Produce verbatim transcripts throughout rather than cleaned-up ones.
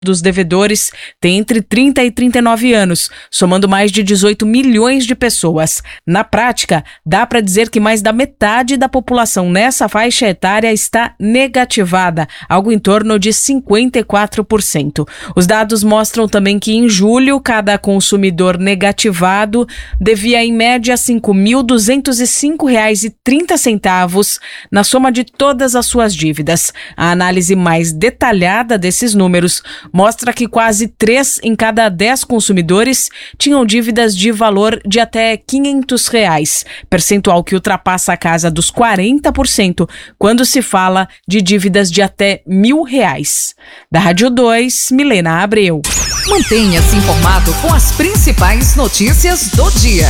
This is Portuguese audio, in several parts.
dos devedores tem entre trinta e trinta e nove anos, somando mais de dezoito milhões de pessoas. Na prática, dá para dizer que mais da metade da população nessa faixa etária está negativada, algo em torno de cinquenta e quatro por cento. Os dados mostram também que em julho, cada consumidor negativado devia em média cinco mil duzentos e cinco reais e trinta centavos na soma de todas as suas dívidas. A análise mais detalhada desses números mostra que quase três em cada dez consumidores tinham dívidas de valor de até quinhentos reais, percentual que ultrapassa a casa dos quarenta por cento quando se fala de dívidas de até mil reais. Da Rádio dois, Milena Abreu. Mantenha-se informado com as principais notícias do dia.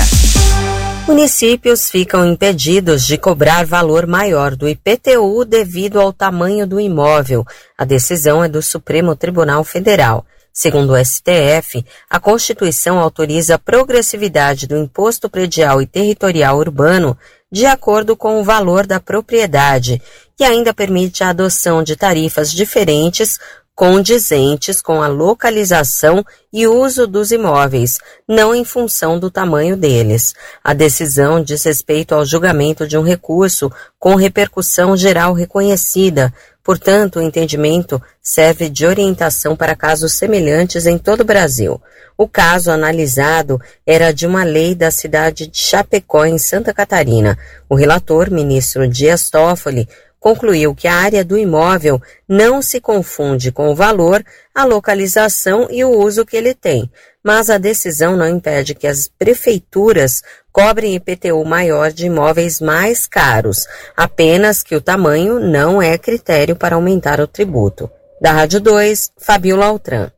Municípios ficam impedidos de cobrar valor maior do I P T U devido ao tamanho do imóvel. A decisão é do Supremo Tribunal Federal. Segundo o S T F, a Constituição autoriza a progressividade do imposto predial e territorial urbano de acordo com o valor da propriedade e ainda permite a adoção de tarifas diferentes condizentes com a localização e uso dos imóveis, não em função do tamanho deles. A decisão diz respeito ao julgamento de um recurso com repercussão geral reconhecida. Portanto, o entendimento serve de orientação para casos semelhantes em todo o Brasil. O caso analisado era de uma lei da cidade de Chapecó, em Santa Catarina. O relator, ministro Dias Toffoli, concluiu que a área do imóvel não se confunde com o valor, a localização e o uso que ele tem, mas a decisão não impede que as prefeituras cobrem I P T U maior de imóveis mais caros, apenas que o tamanho não é critério para aumentar o tributo. Da Rádio dois, Fabiola Altran.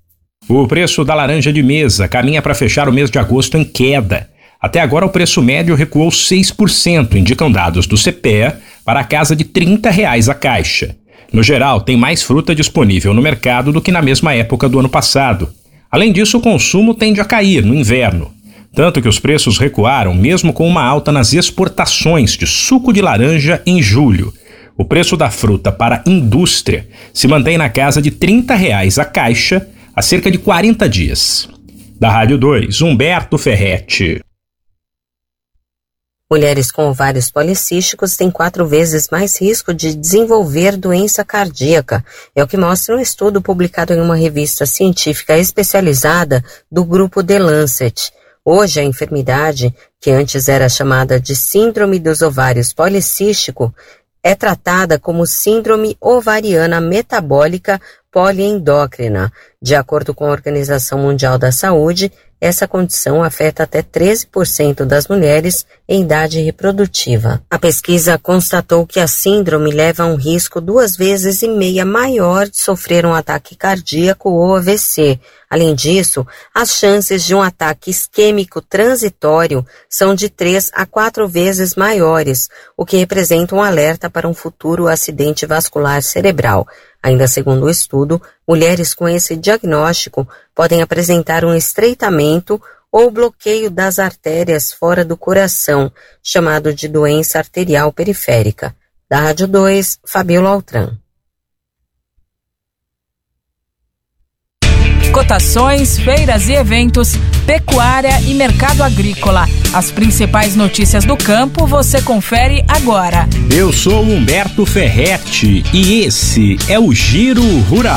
O preço da laranja de mesa caminha para fechar o mês de agosto em queda. Até agora, o preço médio recuou seis por cento, indicam dados do C P E A, para a casa de trinta reais a caixa. No geral, tem mais fruta disponível no mercado do que na mesma época do ano passado. Além disso, o consumo tende a cair no inverno. Tanto que os preços recuaram mesmo com uma alta nas exportações de suco de laranja em julho. O preço da fruta para a indústria se mantém na casa de trinta reais a caixa há cerca de quarenta dias. Da Rádio dois, Humberto Ferretti. Mulheres com ovários policísticos têm quatro vezes mais risco de desenvolver doença cardíaca. É o que mostra um estudo publicado em uma revista científica especializada do grupo The Lancet. Hoje, a enfermidade, que antes era chamada de Síndrome dos Ovários Policístico, é tratada como Síndrome Ovariana Metabólica Poliendócrina. De acordo com a Organização Mundial da Saúde, essa condição afeta até treze por cento das mulheres em idade reprodutiva. A pesquisa constatou que a síndrome leva a um risco duas vezes e meia maior de sofrer um ataque cardíaco ou A V C. Além disso, as chances de um ataque isquêmico transitório são de três a quatro vezes maiores, o que representa um alerta para um futuro acidente vascular cerebral. Ainda segundo o estudo, mulheres com esse diagnóstico podem apresentar um estreitamento ou bloqueio das artérias fora do coração, chamado de doença arterial periférica. Da Rádio dois, Fabiola Altran. Cotações, feiras e eventos, pecuária e mercado agrícola. As principais notícias do campo você confere agora. Eu sou Humberto Ferretti e esse é o Giro Rural.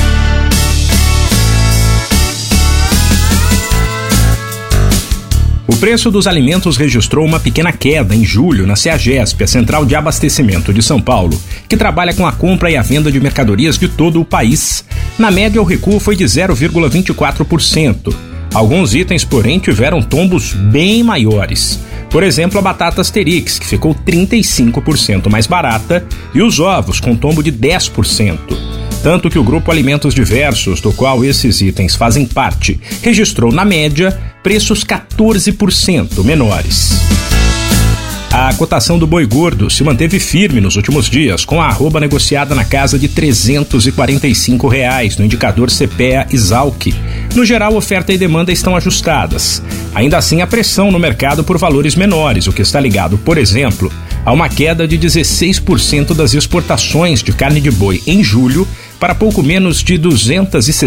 O preço dos alimentos registrou uma pequena queda em julho na CEAGESP, a Central de Abastecimento de São Paulo, que trabalha com a compra e a venda de mercadorias de todo o país. Na média, o recuo foi de zero vírgula vinte e quatro por cento. Alguns itens, porém, tiveram tombos bem maiores. Por exemplo, a batata Asterix, que ficou trinta e cinco por cento mais barata, e os ovos, com tombo de dez por cento. Tanto que o grupo Alimentos Diversos, do qual esses itens fazem parte, registrou, na média, preços quatorze por cento menores. A cotação do boi gordo se manteve firme nos últimos dias, com a arroba negociada na casa de trezentos e quarenta e cinco reais no indicador C P E A-Esalq. No geral, oferta e demanda estão ajustadas. Ainda assim, há pressão no mercado por valores menores, o que está ligado, por exemplo, a uma queda de dezesseis por cento das exportações de carne de boi em julho, para pouco menos de duzentas e